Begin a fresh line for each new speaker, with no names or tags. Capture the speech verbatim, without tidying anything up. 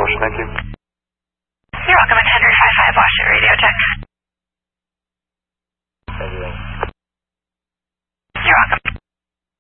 Washington, thank you.
You're welcome. It's Henry five five Washington Radio Check.